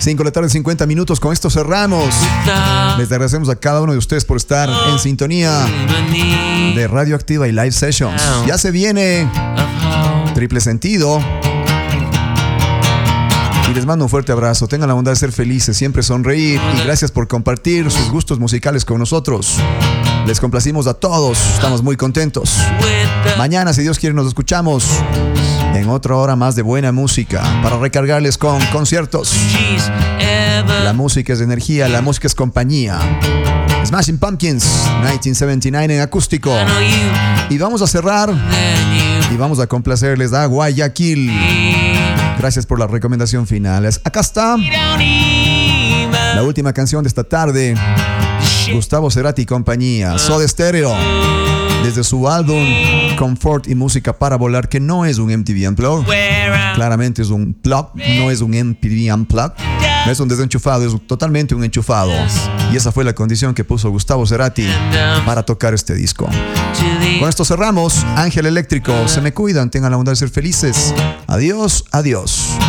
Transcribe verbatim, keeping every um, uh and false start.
cinco de la tarde, cincuenta minutos. Con esto cerramos. Les agradecemos a cada uno de ustedes por estar en sintonía de Radioactiva y Live Sessions. Ya se viene Triple Sentido. Y les mando un fuerte abrazo. Tengan la bondad de ser felices, siempre sonreír. Y gracias por compartir sus gustos musicales con nosotros. Les complacimos a todos. Estamos muy contentos. Mañana, si Dios quiere, nos escuchamos en otra hora más de buena música para recargarles con conciertos. La música es energía, la música es compañía. Smashing Pumpkins, mil novecientos setenta y nueve en acústico. Y vamos a cerrar y vamos a complacerles a Guayaquil. Gracias por la recomendación final. Acá está la última canción de esta tarde. Gustavo Cerati y compañía, Soda Stereo, desde su álbum Comfort y Música para Volar, que no es un M T V Unplugged. Claramente es un plug, no es un M T V Unplugged. No es un desenchufado, es totalmente un enchufado. Y esa fue la condición que puso Gustavo Cerati para tocar este disco. Con esto cerramos. Ángel Eléctrico, se me cuidan, tengan la bondad de ser felices. Adiós, adiós.